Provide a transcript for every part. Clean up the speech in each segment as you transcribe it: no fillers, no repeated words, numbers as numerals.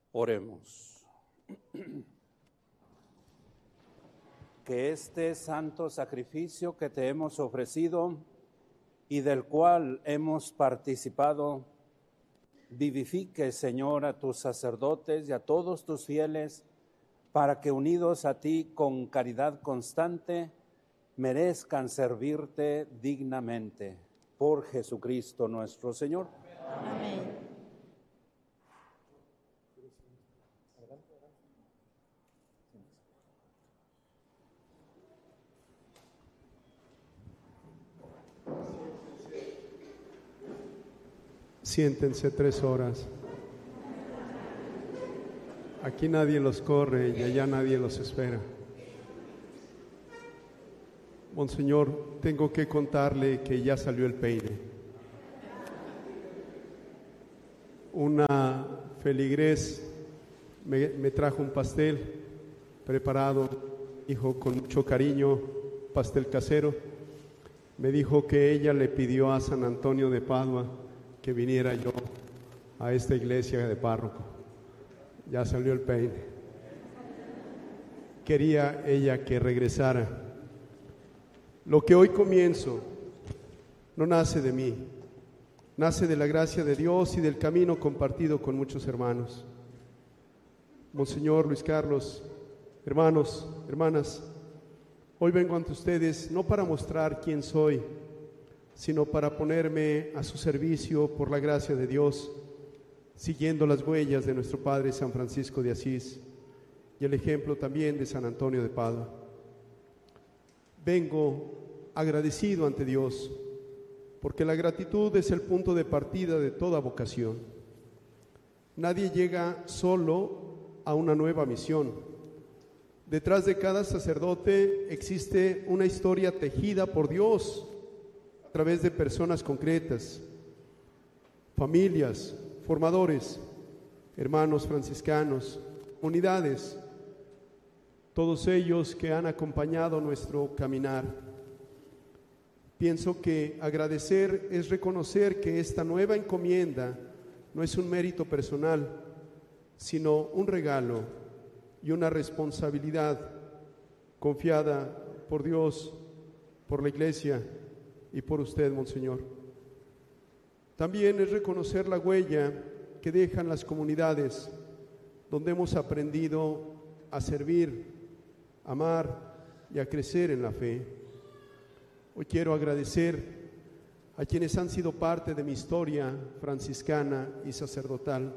Oremos. Que este santo sacrificio que te hemos ofrecido y del cual hemos participado, vivifique, Señor, a tus sacerdotes y a todos tus fieles, para que unidos a ti con caridad constante, merezcan servirte dignamente. Por Jesucristo nuestro Señor. Amén. Siéntense 3 horas. Aquí nadie los corre y allá nadie los espera. Monseñor, tengo que contarle que ya salió el peine. Una feligrés me trajo un pastel preparado, dijo con mucho cariño, pastel casero. Me dijo que ella le pidió a San Antonio de Padua que viniera yo a esta iglesia de párroco. Ya salió el peine. Quería ella que regresara. Lo que hoy comienzo no nace de mí, nace de la gracia de Dios y del camino compartido con muchos hermanos. Monseñor Luis Carlos, hermanos, hermanas, hoy vengo ante ustedes no para mostrar quién soy, sino para ponerme a su servicio por la gracia de Dios, siguiendo las huellas de nuestro Padre San Francisco de Asís y el ejemplo también de San Antonio de Padua. Vengo agradecido ante Dios, porque la gratitud es el punto de partida de toda vocación. Nadie llega solo a una nueva misión. Detrás de cada sacerdote existe una historia tejida por Dios a través de personas concretas, familias, formadores, hermanos franciscanos, comunidades, todos ellos que han acompañado nuestro caminar. Pienso que agradecer es reconocer que esta nueva encomienda no es un mérito personal, sino un regalo y una responsabilidad confiada por Dios, por la Iglesia y por usted, Monseñor. También es reconocer la huella que dejan las comunidades donde hemos aprendido a servir, amar y a crecer en la fe. Hoy quiero agradecer a quienes han sido parte de mi historia franciscana y sacerdotal.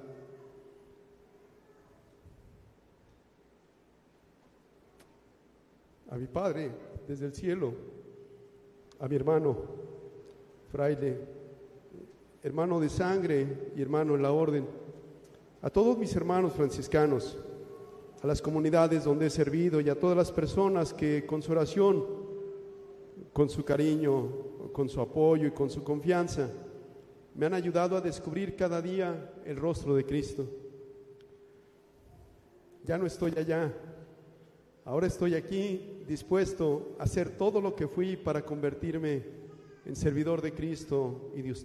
A mi Padre desde el cielo, a mi hermano, fraile, hermano de sangre y hermano en la orden, a todos mis hermanos franciscanos, a las comunidades donde he servido y a todas las personas que con su oración, con su cariño, con su apoyo y con su confianza, me han ayudado a descubrir cada día el rostro de Cristo. Ya no estoy allá, ahora estoy aquí dispuesto a hacer todo lo que fui para convertirme en servidor de Cristo y de usted.